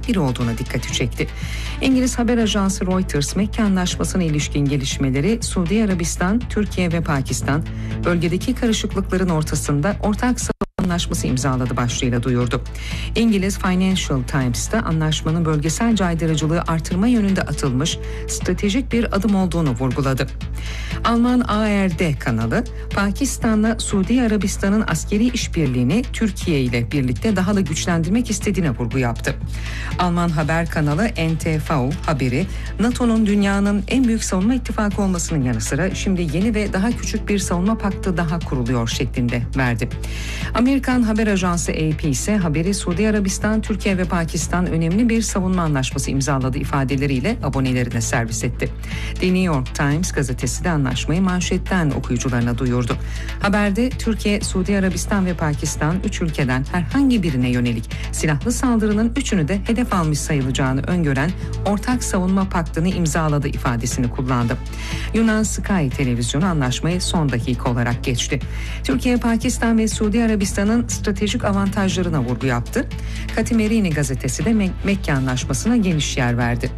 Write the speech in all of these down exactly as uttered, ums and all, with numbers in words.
biri olduğuna dikkati çekti. İngiliz haber ajansı Reuters, Mekke Anlaşması'na ilişkin gelişmeleri Suudi Arabistan, Türkiye ve Pakistan bölgedeki karışıklıkların ortasında ortak savunma anlaşması imzaladı başlığıyla duyurdu. İngiliz Financial Times'ta anlaşmanın bölgesel caydırıcılığı artırma yönünde atılmış stratejik bir adım olduğunu vurguladı. Alman A R D kanalı, Pakistan'la Suudi Arabistan'ın askeri işbirliğini Türkiye ile birlikte daha da güçlendirmek istediğine vurgu yaptı. Alman haber kanalı N T V haberi, NATO'nun dünyanın en büyük savunma ittifakı olmasının yanı sıra şimdi yeni ve daha küçük bir savunma paktı daha kuruluyor şeklinde verdi. Amerikan haber ajansı A P ise haberi Suudi Arabistan, Türkiye ve Pakistan önemli bir savunma anlaşması imzaladı ifadeleriyle abonelerine servis etti. The New York Times gazetesi de anlaşmayı manşetten okuyucularına duyurdu. Haberde Türkiye, Suudi Arabistan ve Pakistan üç ülkeden herhangi birine yönelik silahlı saldırının üçünü de hedef almış sayılacağını öngören ortak savunma paktını imzaladı ifadesini kullandı. Yunan Sky televizyonu anlaşmayı son dakika olarak geçti. Türkiye, Pakistan ve Suudi Arabistan'ın stratejik avantajlarına vurgu yaptı. Katimerini gazetesi de Mek- Mekke Anlaşması'na geniş yer verdi.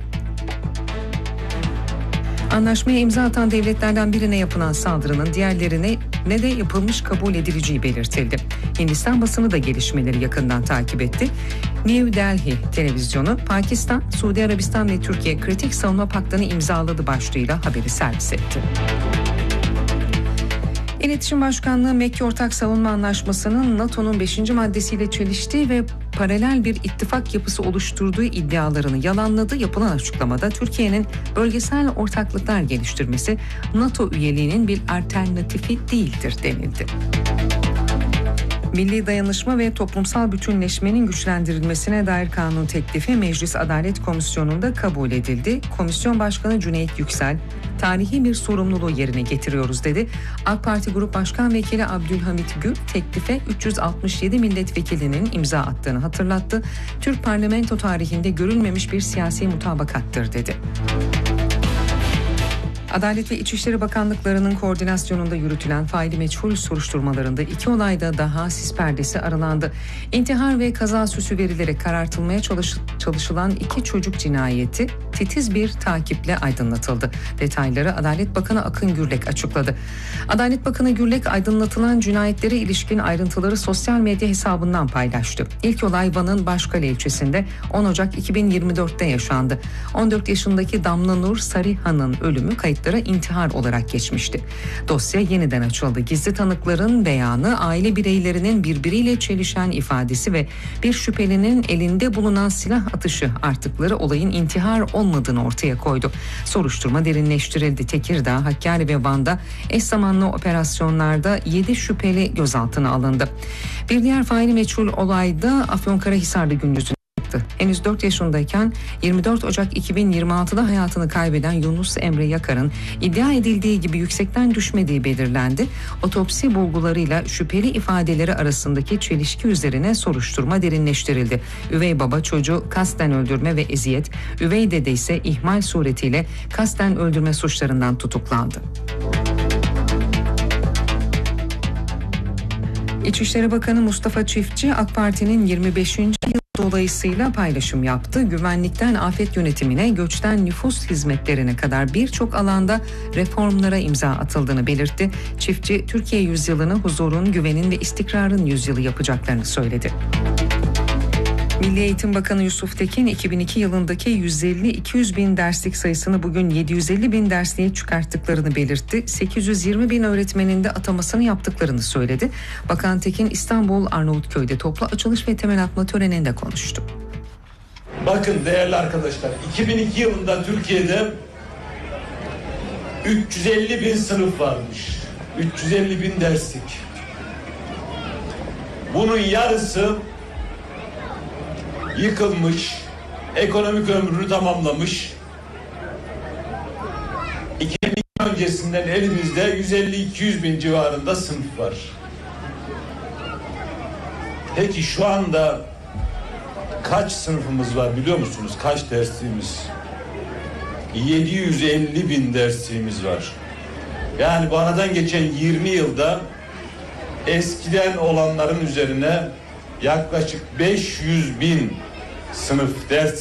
Anlaşmaya imza atan devletlerden birine yapılan saldırının diğerlerine ne de yapılmış kabul edileceği belirtildi. Hindistan basını da gelişmeleri yakından takip etti. New Delhi televizyonu, Pakistan, Suudi Arabistan ve Türkiye kritik savunma paktını imzaladı başlığıyla haberi servis etti. İletişim Başkanlığı, Mekke Ortak Savunma Anlaşması'nın NATO'nun beşinci maddesiyle çeliştiği ve paralel bir ittifak yapısı oluşturduğu iddialarını yalanladı. Yapılan açıklamada Türkiye'nin bölgesel ortaklıklar geliştirmesi NATO üyeliğinin bir alternatifi değildir denildi. Milli dayanışma ve toplumsal bütünleşmenin güçlendirilmesine dair kanun teklifi Meclis Adalet Komisyonu'nda kabul edildi. Komisyon Başkanı Cüneyt Yüksel, tarihi bir sorumluluğu yerine getiriyoruz dedi. AK Parti Grup Başkan Vekili Abdülhamit Gül, teklife üç yüz altmış yedi milletvekilinin imza attığını hatırlattı. Türk parlamento tarihinde görülmemiş bir siyasi mutabakattır dedi. Adalet ve İçişleri Bakanlıklarının koordinasyonunda yürütülen faili meçhul soruşturmalarında iki olayda daha sis perdesi aralandı. İntihar ve kaza süsü verilerek karartılmaya çalış- çalışılan iki çocuk cinayeti titiz bir takiple aydınlatıldı. Detayları Adalet Bakanı Akın Gürlek açıkladı. Adalet Bakanı Gürlek aydınlatılan cinayetlere ilişkin ayrıntıları sosyal medya hesabından paylaştı. İlk olay Van'ın Başkale ilçesinde on Ocak iki bin yirmi dörtte yaşandı. on dört yaşındaki Damla Nur Sarıhan'ın ölümü kayıt intihar olarak geçmişti. Dosya yeniden açıldı. Gizli tanıkların beyanı, aile bireylerinin birbiriyle çelişen ifadesi ve bir şüphelinin elinde bulunan silah atışı artıkları olayın intihar olmadığını ortaya koydu. Soruşturma derinleştirildi. Tekirdağ, Hakkari ve Van'da eş zamanlı operasyonlarda yedi şüpheli gözaltına alındı. Bir diğer faili meçhul olayda Afyonkarahisar'da gündüzün henüz dört yaşındayken yirmi dört Ocak iki bin yirmi altıda hayatını kaybeden Yunus Emre Yakar'ın iddia edildiği gibi yüksekten düşmediği belirlendi. Otopsi bulgularıyla şüpheli ifadeleri arasındaki çelişki üzerine soruşturma derinleştirildi. Üvey baba çocuğu kasten öldürme ve eziyet, üvey dede ise ihmal suretiyle kasten öldürme suçlarından tutuklandı. İçişleri Bakanı Mustafa Çiftçi, AK Parti'nin yirmi beşinci yıl dolayısıyla paylaşım yaptı. Güvenlikten afet yönetimine, göçten nüfus hizmetlerine kadar birçok alanda reformlara imza atıldığını belirtti. Çiftçi, Türkiye yüzyılını huzurun, güvenin ve istikrarın yüzyılı yapacaklarını söyledi. Milli Eğitim Bakanı Yusuf Tekin, iki bin iki yılındaki yüz elli iki yüz bin derslik sayısını bugün yedi yüz elli bin dersliğe çıkarttıklarını belirtti. sekiz yüz yirmi bin öğretmenin de atamasını yaptıklarını söyledi. Bakan Tekin, İstanbul Arnavutköy'de toplu açılış ve temel atma töreninde konuştu. Bakın değerli arkadaşlar, iki bin iki yılında Türkiye'de üç yüz elli bin sınıf varmış. üç yüz elli bin derslik. Bunun yarısı yıkılmış, ekonomik ömrünü tamamlamış. iki bin iki öncesinden elimizde yüz elli iki yüz bin civarında sınıf var. Peki şu anda kaç sınıfımız var biliyor musunuz? Kaç dersliğimiz? yedi yüz elli bin dersliğimiz var. Yani bu aradan geçen yirmi yılda eskiden olanların üzerine yaklaşık beş yüz bin sınıf ders